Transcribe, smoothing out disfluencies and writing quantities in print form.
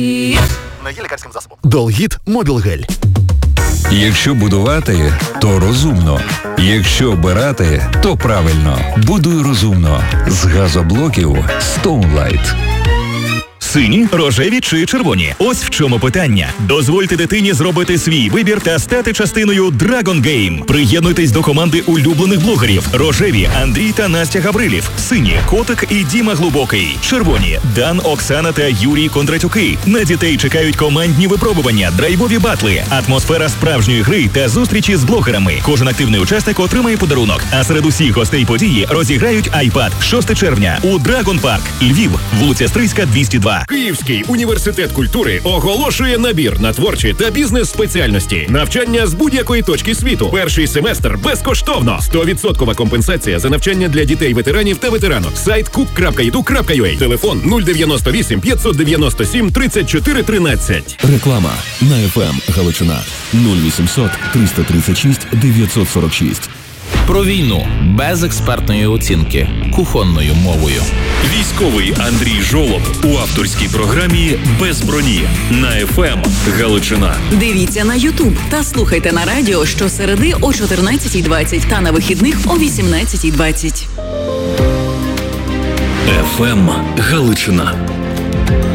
Не є лікарським засобом. Долгіт Мобілгель. Якщо будувати, то розумно. Якщо обирати, то правильно. Будуй розумно. З газоблоків Stone Light. Сині, рожеві чи червоні? Ось в чому питання. Дозвольте дитині зробити свій вибір та стати частиною Dragon Game. Приєднуйтесь до команди улюблених блогерів. Рожеві – Андрій та Настя Гаврилів. Сині – Котик і Діма Глибокий. Червоні – Дан, Оксана та Юрій Кондратюки. На дітей чекають командні випробування, драйвові батли, атмосфера справжньої гри та зустрічі з блогерами. Кожен активний учасник отримає подарунок. А серед усіх гостей події розіграють iPad 6 червня у Dragon Park, Львів, вулиця Стрийська, 202. Київський університет культури оголошує набір на творчі та бізнес-спеціальності. Навчання з будь-якої точки світу. Перший семестр безкоштовно. 100% компенсація за навчання для дітей-ветеранів та ветеранок. Сайт coop.edu.ua. Телефон 098 597 34 13. Реклама на FM Галичина 0800 336 946. Про війну без експертної оцінки кухонною мовою. Військовий Андрій Жолоб у авторській програмі «Без броні» на FM Галичина. Дивіться на YouTube та слухайте на радіо щосереди о 14:20 та на вихідних о 18:20. FM Галичина.